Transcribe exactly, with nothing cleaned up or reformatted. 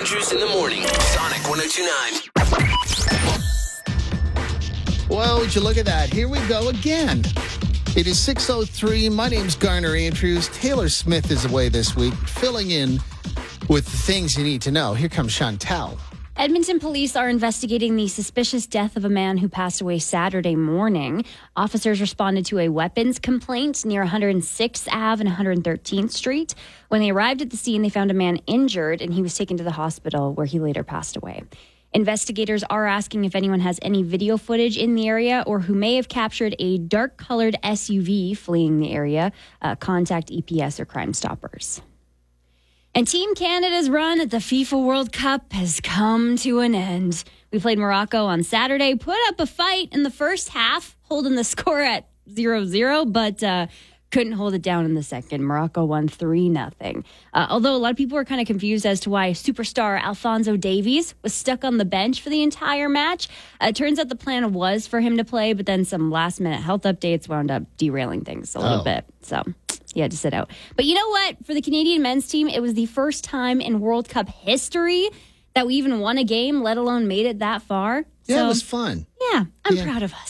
Andrews in the morning. Sonic one oh two point nine. Well, would you look at that? Here we go again. It is six oh three. My name's Garner Andrews. Taylor Smith is away this week, filling in with the things you need to know. Here comes Chantal. Edmonton police are investigating the suspicious death of a man who passed away Saturday morning. Officers responded to a weapons complaint near one hundred sixth Avenue and one hundred thirteenth Street. When they arrived at the scene, they found a man injured, and he was taken to the hospital where he later passed away. Investigators are asking if anyone has any video footage in the area or who may have captured a dark-colored S U V fleeing the area. Uh, contact E P S or Crime Stoppers. And Team Canada's run at the FIFA World Cup has come to an end. We played Morocco on Saturday, put up a fight in the first half, holding the score at zero zero, but uh, couldn't hold it down in the second. Morocco won three nothing. Uh, although a lot of people were kind of confused as to why superstar Alphonso Davies was stuck on the bench for the entire match. Uh, it turns out the plan was for him to play, but then some last-minute health updates wound up derailing things a little Oh. bit. So he had to sit out. But you know what? For the Canadian men's team, it was the first time in World Cup history that we even won a game, let alone made it that far. Yeah, so, it was fun. Yeah, I'm Yeah. proud of us.